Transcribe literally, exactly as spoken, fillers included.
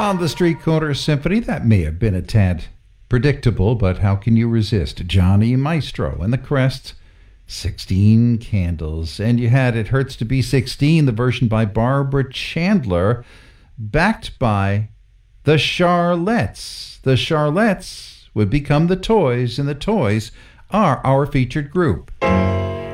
On the Street Corner Symphony, that may have been a tad predictable, but how can you resist Johnny Maestro and the Crests? sixteen Candles. And you had It Hurts to Be sixteen, the version by Barbara Chandler, backed by the Charlettes. The Charlettes would become the Toys, and the Toys are our featured group.